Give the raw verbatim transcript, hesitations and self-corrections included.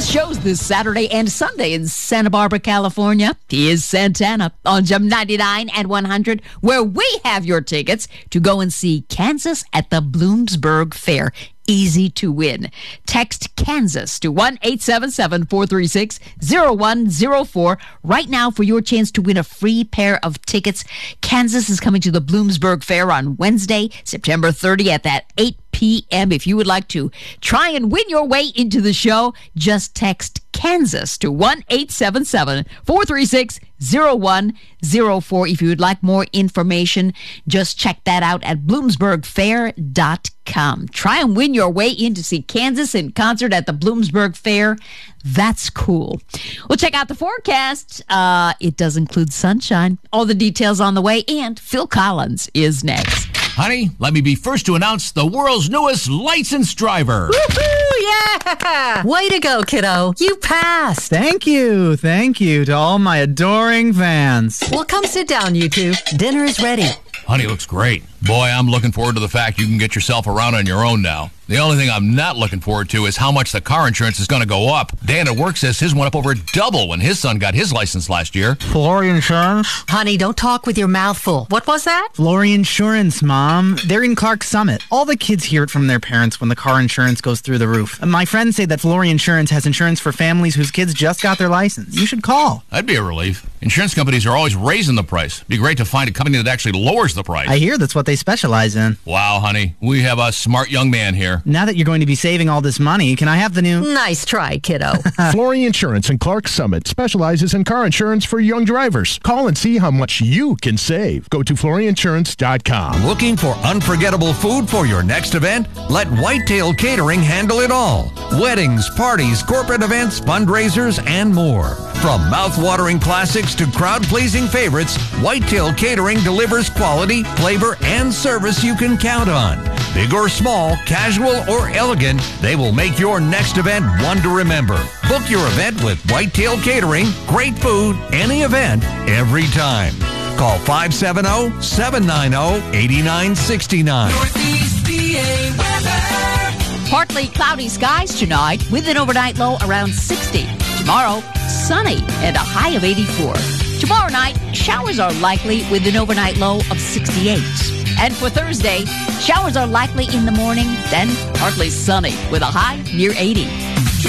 has shows this Saturday and Sunday in Santa Barbara, California. He is Santana on Jump ninety-nine and one hundred, where we have your tickets to go and see Kansas at the Bloomsburg Fair. Easy to win. Text Kansas to one eight seven seven, four three six, zero one zero four right now for your chance to win a free pair of tickets. Kansas is coming to the Bloomsburg Fair on Wednesday, September thirtieth at eight p.m. If you would like to try and win your way into the show, just text Kansas to one eight seven seven, four three six, zero one zero four. If you would like more information, just check that out at bloomsburg fair dot com. Try and win your way in to see Kansas in concert at the Bloomsburg Fair. That's cool. We'll check out the forecast. Uh, it does include sunshine. All the details on the way, and Phil Collins is next. Honey, let me be first to announce the world's newest licensed driver. Woohoo! Yeah! Way to go, kiddo. You passed. Thank you. Thank you to all my adoring fans. Well, come sit down, you two. Dinner is ready. Honey looks great. Boy, I'm looking forward to the fact you can get yourself around on your own now. The only thing I'm not looking forward to is how much the car insurance is going to go up. Dan at work says his went up over double when his son got his license last year. Flory Insurance? Honey, don't talk with your mouth full. What was that? Flory Insurance, Mom. They're in Clark Summit. All the kids hear it from their parents when the car insurance goes through the roof. My friends say that Flory Insurance has insurance for families whose kids just got their license. You should call. That'd be a relief. Insurance companies are always raising the price. Be great to find a company that actually lowers the price. I hear that's what they specialize in. Wow, honey. We have a smart young man here. Now that you're going to be saving all this money, can I have the new... Nice try, kiddo. Flory Insurance in Clark Summit specializes in car insurance for young drivers. Call and see how much you can save. Go to flory insurance dot com. Looking for unforgettable food for your next event? Let Whitetail Catering handle it all. Weddings, parties, corporate events, fundraisers, and more. From mouth-watering classics to crowd-pleasing favorites, Whitetail Catering delivers quality, flavor, and service you can count on. Big or small, casual or elegant, they will make your next event one to remember. Book your event with Whitetail Catering. Great food, any event, every time. Call five seven zero, seven nine zero, eight nine six nine. Northeast P A weather. Partly cloudy skies tonight with an overnight low around sixty. Tomorrow, sunny and a high of eighty-four. Tomorrow night, showers are likely with an overnight low of sixty-eight. And for Thursday, showers are likely in the morning, then partly sunny with a high near eighty.